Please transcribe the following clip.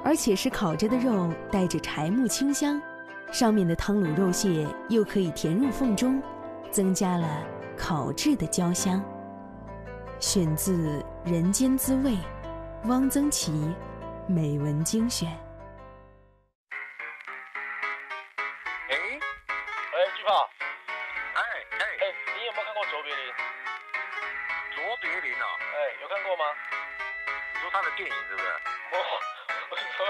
而且是烤着的肉带着柴木清香，上面的汤卤肉屑又可以填入缝中，增加了烤制的焦香。选自《人间滋味》，汪曾祺美文精选。 巨炮，你有没有看过卓别林？ 卓别林啊， 有看过吗？ 你说他的电影是不是？